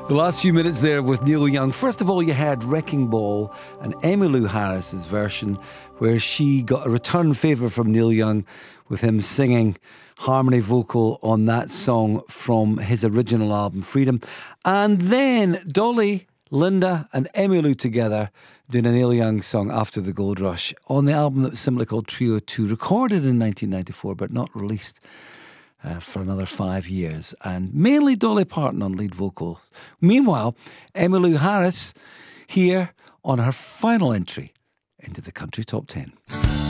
The last few minutes there with Neil Young. First of all, you had Wrecking Ball and Emmylou Harris's version, where she got a return favour from Neil Young with him singing harmony vocal on that song from his original album, Freedom. And then Dolly, Linda and Emmylou together doing a Neil Young song, After the Gold Rush, on the album that was simply called Trio 2, recorded in 1994 but not released for another 5 years, and mainly Dolly Parton on lead vocals. Meanwhile, Emmylou Harris here on her final entry into the country top 10.